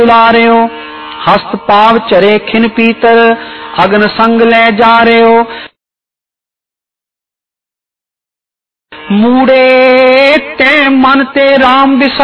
ਲਾਰਿਓ ਹਸਤ ਪਾਵ ਚਰੇ ਖਿਨ ਪੀਤਰ ਅਗਨ ਸੰਗ ਲੈ ਜਾ ਰਿਓ ਮੂੜੇ ਤੈ ਮਨ ਤੇ ਰਾਮ